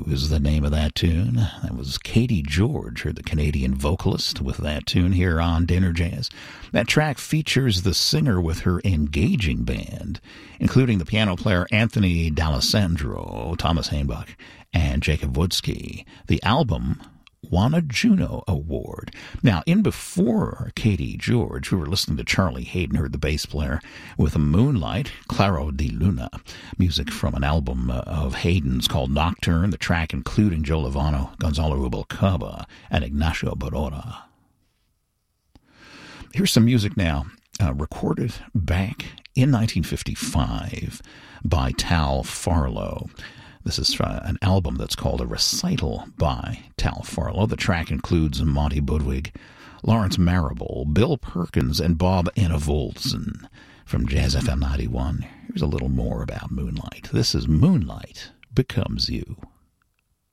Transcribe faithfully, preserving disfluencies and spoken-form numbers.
is the name of that tune. That was Katie George, her the Canadian vocalist, with that tune here on Dinner Jazz. That track features the singer with her engaging band, including the piano player Anthony D'Alessandro, Thomas Hainbach, and Jacob Woodsky. The album won a Juno Award. Now, in before Katie George, we were listening to Charlie Hayden, heard the bass player, with Moonlight, Claro di Luna, music from an album uh, of Hayden's called Nocturne, the track including Joe Lovano, Gonzalo Rubalcaba, and Ignacio Barora. Here's some music now, uh, recorded back in nineteen fifty-five by Tal Farlow. This is uh, an album that's called A Recital by Tal Farlow. The track includes Monty Budwig, Lawrence Marable, Bill Perkins, and Bob Enevoldsen from Jazz F M ninety-one. Here's a little more about Moonlight. This is Moonlight Becomes You.